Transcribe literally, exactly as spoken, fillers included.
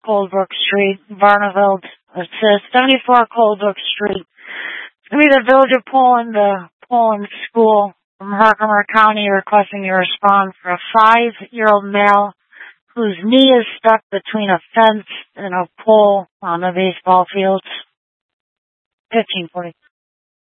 Coldbrook Street, Varnaville. It says seventy-four Coldbrook Street. It's going to be the Village of Poland, the Poland School from Herkimer County, requesting your response for a five-year-old male whose knee is stuck between a fence and a pole on the baseball field. fifteen forty.